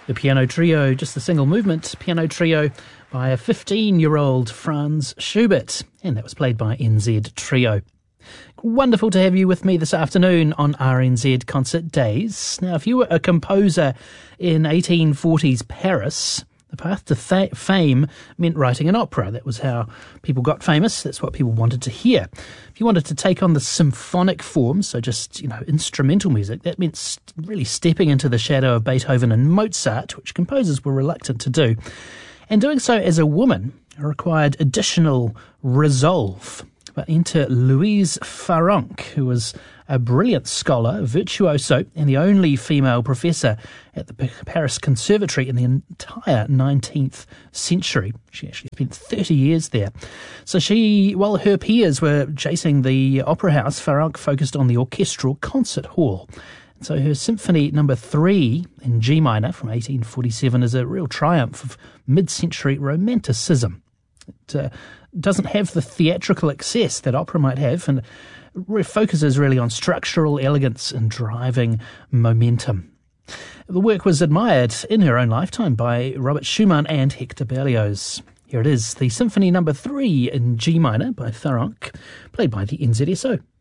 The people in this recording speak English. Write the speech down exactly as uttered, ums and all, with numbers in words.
The piano trio, just the single movement piano trio by a fifteen-year-old Franz Schubert, and that was played by N Z Trio. Wonderful to have you with me this afternoon on R N Z Concert Days. Now, if you were a composer in eighteen forties Paris, the path to fa- fame meant writing an opera. That was how people got famous. That's what people wanted to hear. If you wanted to take on the symphonic form, so just, you know, instrumental music, that meant st- really stepping into the shadow of Beethoven and Mozart, which composers were reluctant to do. And doing so as a woman required additional resolve. But enter Louise Farrenc, who was a brilliant scholar, virtuoso, and the only female professor at the Paris Conservatory in the entire nineteenth century. She actually spent thirty years there. So she, while her peers were chasing the opera house, Farrenc focused on the orchestral concert hall. So her Symphony Number Three in G minor from eighteen forty-seven is a real triumph of mid-century romanticism. It uh, doesn't have the theatrical excess that opera might have, and re- focuses really on structural elegance and driving momentum. The work was admired in her own lifetime by Robert Schumann and Hector Berlioz. Here it is, the Symphony Number Three in G minor by Farrenc, played by the N Z S O.